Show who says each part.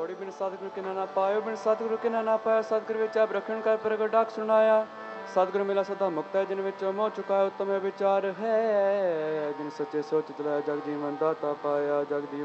Speaker 1: ਪੌੜੀ ਬਿਨ ਸਤਿਗੁਰ ਕਿਨਾ ਨਾ ਪਾਇਓ, ਬਿਨ ਸਤਿਗੁਰ ਕਿਨਾ ਨਾ ਪਾਇਆ। ਸਤਿਗੁਰ ਵਿੱਚ ਆਪ ਰੱਖਣ ਕਰ ਪ੍ਰਗਟ ਡਾਕ ਸੁਣਾਇਆ। ਸਤਿਗੁਰ ਮਿਲਾ ਸਦਾ ਮੁਕਤ ਹੈ, ਜਿਨ ਵਿੱਚੋਂ ਮੋਹ ਚੁਕਾਇਆ। ਉੱਤਮ ਵਿਚਾਰ ਹੈ, ਜਿਨ ਸੱਚੇ ਸੋਚ ਚਲਾਇਆ। ਜਗ ਜੀਵਨ ਦਾਤਾ ਪਾਇਆ, ਜਗ ਜੀਵਨ